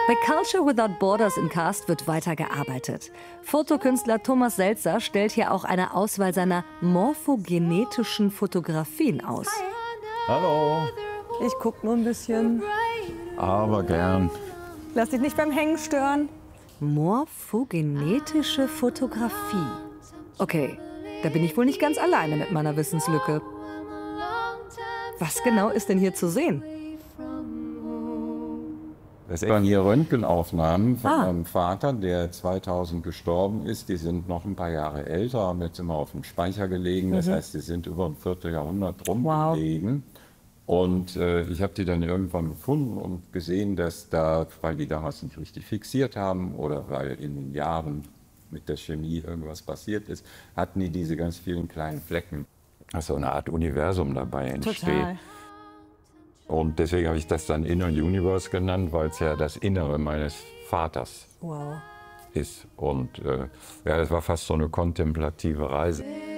Bei Culture Without Borders in Cast wird weiter gearbeitet. Fotokünstler Thomas Seltzer stellt hier auch eine Auswahl seiner morphogenetischen Fotografien aus. Hallo. Ich guck nur ein bisschen. Aber gern. Lass dich nicht beim Hängen stören. Morphogenetische Fotografie. Okay, da bin ich wohl nicht ganz alleine mit meiner Wissenslücke. Was genau ist denn hier zu sehen? Das waren hier Röntgenaufnahmen von meinem Vater, der 2000 gestorben ist. Die sind noch ein paar Jahre älter, haben jetzt immer auf dem Speicher gelegen. Das heißt, die sind über ein Vierteljahrhundert rumgelegen. Und ich habe die dann irgendwann gefunden und gesehen, dass da, weil die damals nicht richtig fixiert haben oder weil in den Jahren mit der Chemie irgendwas passiert ist, hatten die diese ganz vielen kleinen Flecken. Also eine Art Universum dabei entsteht. Total. Und deswegen habe ich das dann Inner Universe genannt, weil es ja das Innere meines Vaters Wow. ist. Und ja, das war fast so eine kontemplative Reise.